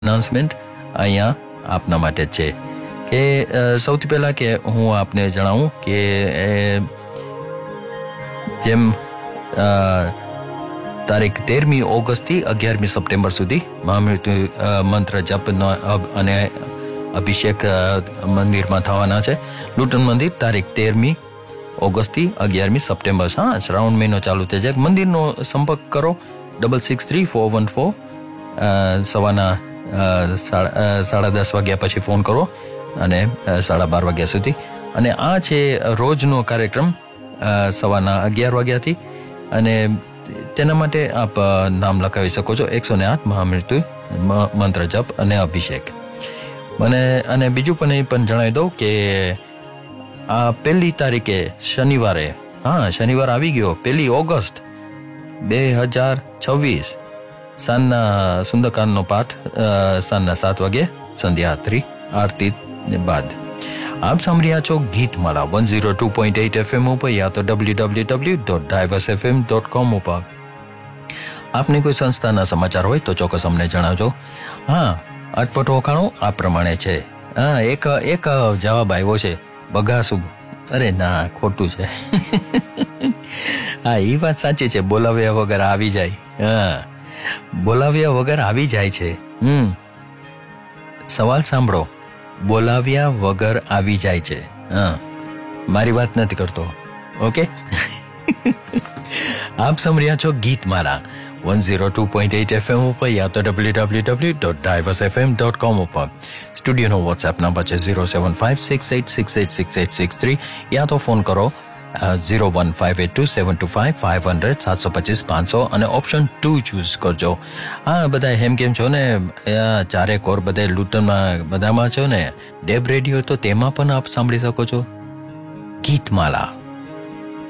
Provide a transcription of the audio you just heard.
Announcement અહીંયા આપના માટે છે કે સૌથી પહેલાં કે હું આપને જણાવું કે જેમ તારીખ 13મી ઓગસ્ટથી 11મી સપ્ટેમ્બર સુધી મહામૃત્યુ મંત્ર જપનો અને અભિષેક મંદિરમાં થવાના છે. લુટન મંદિર તારીખ 13મી ઓગસ્ટથી 11મી સપ્ટેમ્બર. હા, શ્રાવણ મહિનો ચાલુ થઈ જાય. મંદિરનો સંપર્ક કરો 663414 સવારના 10:30 વાગ્યા પછી ફોન કરો અને 12:30 વાગ્યા સુધી. અને આ છે રોજનો કાર્યક્રમ સવારના 11 વાગ્યાથી. અને તેના માટે આપ નામ લખાવી શકો છો 108 મહામૃત્યુ મંત્ર જપ અને અભિષેક. અને બીજું પણ એ પણ જણાવી દઉં કે આ 1લી તારીખે શનિવારે, શનિવાર આવી ગયો, 1 ઓગસ્ટ 2026 સાંજના સુંદરકાંડનો પાઠ સાંજના 7 વાગે સંધ્યા આરતી બાદ. આપ સાંભળ્યા છો ગીતમાળા 102.8 FM ઉપર યા તો www.diversefm.com ઉપર. આપને કોઈ સંસ્થાના સમાચાર હોય તો ચોક્કસ અમને જણાવજો. અટપટ ઓખાણું આ પ્રમાણે છે. એક જવાબ આવ્યો છે, બગાસું. અરે ના, ખોટું છે. એ વાત સાચી છે, બોલાવ્યા વગર આવી જાય. બોલાવ્યા વગર આવી જાય છે. સવાલ સાંભળો, બોલાવ્યા વગર આવી જાય છે. મારી વાત નથી કરતો. ઓકે. આપ સાંભળ્યા છો ગીતમાળા 102.8 FM ઉપર યા તો www.diversefm.com ઉપર. સ્ટુડિયોનો વોટ્સએપ નંબર છે 07568686863 યા તો ફોન કરો 01582725500 725 500 અને ઓપ્શન 2 ચૂઝ કરજો. બધા હેમ કેમ છો ને, ચારે કોર બધા લૂંટનમાં બધામાં છો ને. ડેબ રેડિયો તો તેમાં પણ આપ સાંભળી શકો છો ગીતમાળા.